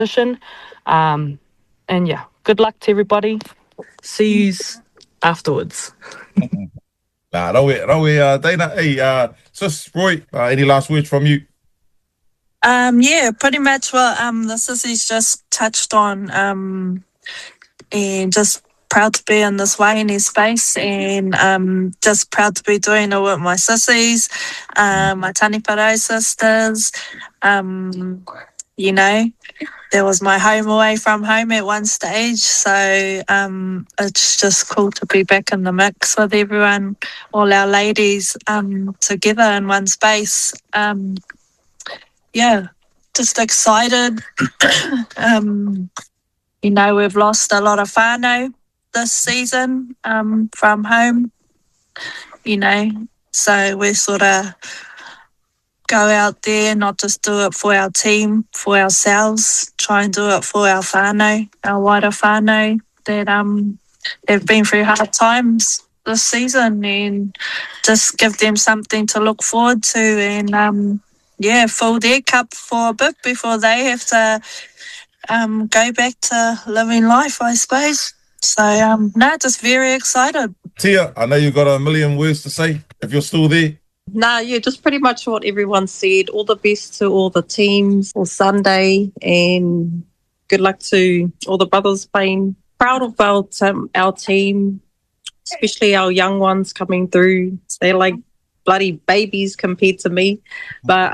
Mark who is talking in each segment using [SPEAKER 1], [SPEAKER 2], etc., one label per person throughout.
[SPEAKER 1] competition. And yeah, good luck to everybody. See you afterwards.
[SPEAKER 2] Dana. Hey, Sis Roy, any last words from you?
[SPEAKER 3] Yeah, pretty much what the sissies just touched on. And just proud to be in this Waihinui space, and just proud to be doing it with my sissies, my Tani Parau sisters. You know, there was my home away from home at one stage, so it's just cool to be back in the mix with everyone, all our ladies together in one space. Yeah, just excited. You know, we've lost a lot of whānau this season from home, you know, so we sort of go out there, not just do it for our team, for ourselves, try and do it for our whānau, our wider whānau that have been through hard times this season, and just give them something to look forward to, and yeah, fill their cup for a bit before they have to go back to living life, I suppose. So, no, just very excited.
[SPEAKER 2] Tia, I know you've got a million words to say, if you're still there.
[SPEAKER 4] Nah, yeah, just pretty much what everyone said. All the best to all the teams for Sunday, and good luck to all the brothers playing. Proud of our team, especially our young ones coming through. They're like bloody babies compared to me. But,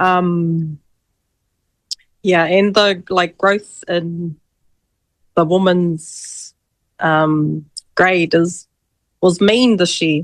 [SPEAKER 4] yeah, and the growth in the women's grade was mean this year.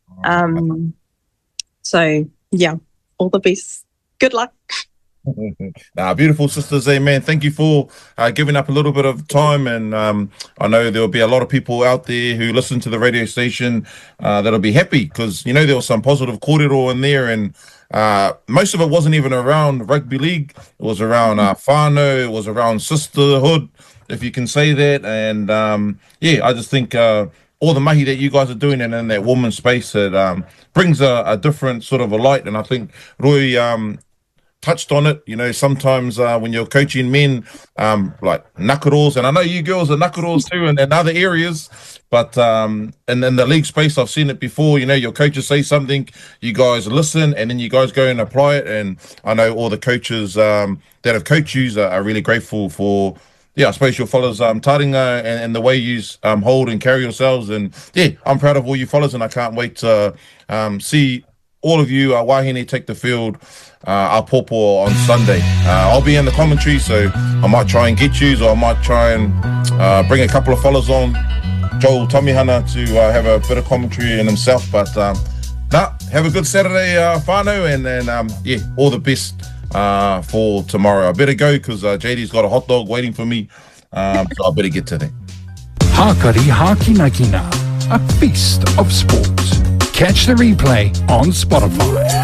[SPEAKER 4] So yeah, all the best. Good luck.
[SPEAKER 2] Beautiful sisters, man. Thank you for giving up a little bit of time, and I know there'll be a lot of people out there who listen to the radio station that'll be happy, because you know there was some positive kōrero in there, and most of it wasn't even around rugby league. It was around whānau, it was around sisterhood, if you can say that, and yeah, I just think all the mahi that you guys are doing, and in that woman's space, it brings a different sort of a light. And I think Roy touched on it. You know, sometimes when you're coaching men, like knuckles, and I know you girls are knuckles too, and in other areas, but and in the league space, I've seen it before. You know, your coaches say something, you guys listen, and then you guys go and apply it. And I know all the coaches that have coached you are really grateful for, yeah, I suppose your fellas taringa and the way you hold and carry yourselves. And yeah, I'm proud of all you fellas, and I can't wait to see all of you Waihinui take the field Apopo on Sunday. I'll be in the commentary, so I might try and get you, or I might try and bring a couple of fellas on, Joel Tomihana, to have a bit of commentary in himself. But have a good Saturday, whānau, and then yeah, all the best for tomorrow. I better go because JD's got a hot dog waiting for me, so I better get to that.
[SPEAKER 5] Hakari Hakinakina, a feast of sport. Catch the replay on Spotify.